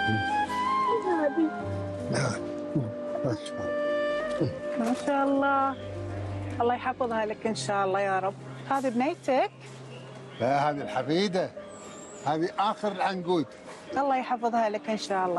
هذه ما شاء الله. ما شاء الله، الله يحفظها لك إن شاء الله يا رب. هذه بنيتك؟ لا، هذه الحفيدة، هذه آخر العنقود. الله يحفظها لك إن شاء الله.